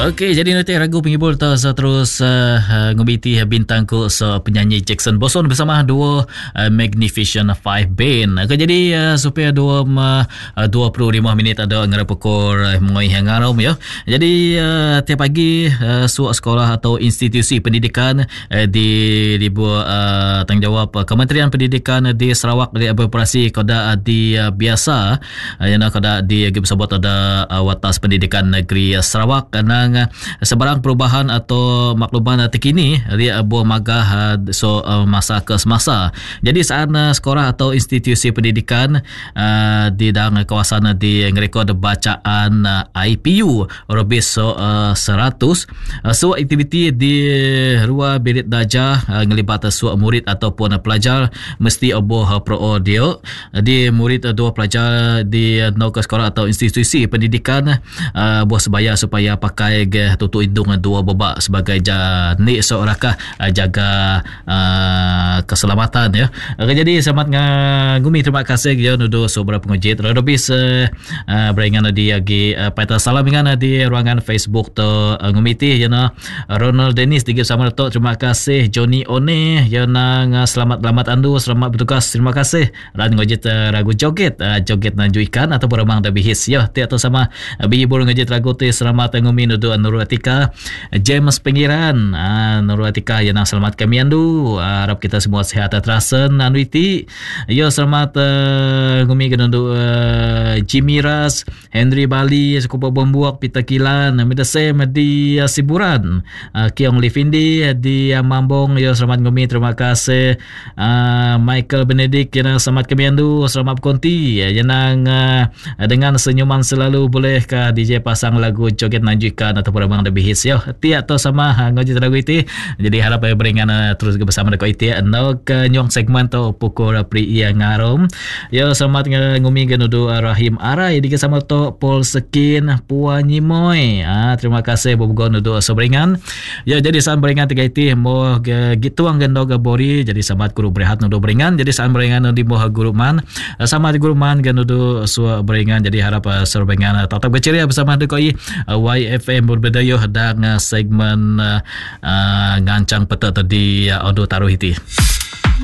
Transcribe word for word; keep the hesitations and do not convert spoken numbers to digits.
Okey, jadi nanti ragu penghibur tu so, terus uh, ngubiti bintang ku so penyanyi Jackson Boson bersama dua uh, Magnificent Five Band. Okay, jadi uh, supaya dua uh, dua puluh lima minit ada ngara pukul uh, mengoi hangarom ya. Jadi uh, tiap pagi uh, suak sekolah atau institusi pendidikan uh, di di buah uh, tanggungjawab uh, Kementerian Pendidikan di Sarawak di beroperasi koda uh, di uh, biasa uh, yang koda di bersebut ada uh, Watas Pendidikan Negeri uh, Sarawak kerana sebarang perubahan atau makluman terkini dia buah magah so uh, masa ke semasa. Jadi saat uh, sekolah atau institusi pendidikan uh, di dalam kawasan uh, di rekod bacaan uh, I P U lebih so uh, seratus uh, so aktiviti di ruang bilik belajar uh, ngelibat suak murid ataupun uh, pelajar mesti oboh uh, pro audio di murid uh, dua pelajar di uh, no ke sekolah atau institusi pendidikan uh, buah sebaya supaya pakai ge tutup hidung dua bebak sebagai ni seorakah jaga uh, keselamatan ya. Okay, jadi selamat ngumi, terima kasih ya nudu sobra pengujit lebih se uh, beringan di agi uh, patah salam dengan di ruangan Facebook tu uh, ngumiti ya na Ronald Dennis tiga sama tu, terima kasih Johnny One ya nang uh, selamat selamat andu selamat bertugas, terima kasih dan ngujit uh, ragu joget uh, joget nanjuikan atau beremang dah bihis ya ti atau sama uh, bihibur ngujit ragu ti selamat ngumi nudu Nurul Atika James Pengiran uh, Nurul Atika yang selamat kami andu uh, harap kita semua sihat terasen anuiti yo selamat uh, ngumi kenundu uh, Jimmy Ras Henry Bali Sukupa Bombuak Pita Kilan Midasem di uh, Siburan uh, Kiong Livindi di uh, Mambong yo selamat ngumi, terima kasih uh, Michael Benedict yang selamat kami andu selamat konti yang uh, dengan senyuman selalu bolehkah D J pasang lagu joget nanjuikan atau program lebih hits ya ti atau sama ngoji lagu itu. Jadi harap saya beringan uh, terus bersama dekat itu no ke nyong segmen tu pukul pri yang ngarom ya selamat ngumi genudu uh, Rahim Arai di sama tu Paul Sekin Puanyi Moy ah, terima kasih bobo nudu sobringan ya. Jadi saat beringan tiga itu mau gitu ang gendo gabori jadi selamat guru berehat nudu beringan. Jadi saat beringan di moha guru man uh, sama di guru man genudu suah beringan. Jadi harap uh, sobringan uh, tetap berceria bersama dekat uh, Y F M berbeda yo dan uh, segmen uh, uh, ngancang peta tadi uh, audio taruh itu.